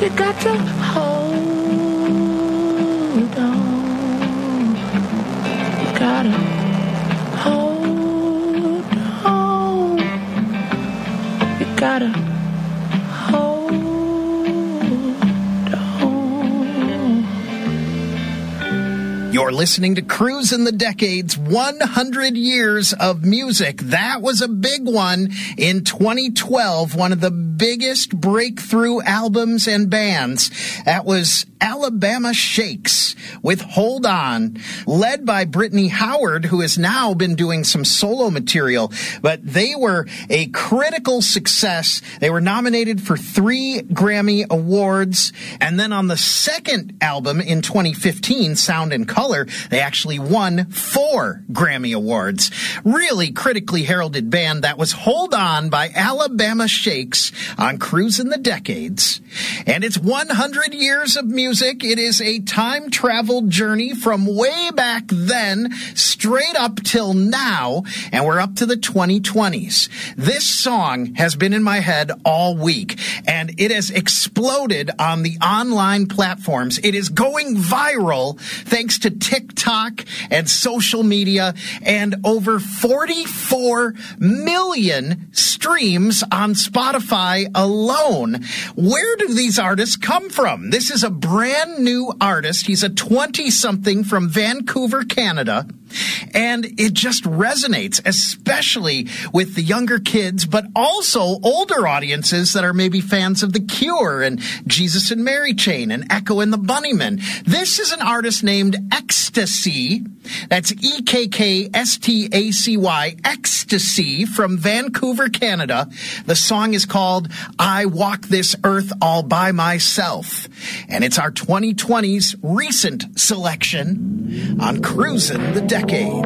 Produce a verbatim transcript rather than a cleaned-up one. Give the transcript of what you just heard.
You got to hold on. You gotta hold on. You gotta hold on. You're listening to Cruisin' the Decades, one hundred years of music. That was a big one in twenty twelve, one of the biggest breakthrough albums and bands. That was Alabama Shakes with Hold On, led by Brittany Howard, who has now been doing some solo material. But they were a critical success. They were nominated for three Grammy Awards. And then on the second album in twenty fifteen, Sound and Color, they actually won four Grammy Awards. Really critically heralded band. That was Hold On by Alabama Shakes on Cruisin' the Decades. And it's one hundred years of music. It is a time-traveled journey from way back then straight up till now, and we're up to the twenty twenties. This song has been in my head all week, and it has exploded on the online platforms. It is going viral thanks to TikTok and social media, and over forty-four million streams on Spotify alone. Where do these artists come from? This is a brand new artist. He's a twenty-something from Vancouver, Canada. And it just resonates, especially with the younger kids, but also older audiences that are maybe fans of The Cure and Jesus and Mary Chain and Echo and the Bunnymen. This is an artist named Ecstasy. That's E K K S T A C Y, Ecstasy, from Vancouver, Canada. The song is called I Walk This Earth All By Myself. And it's our twenty twenties recent selection on Cruisin' the Decades.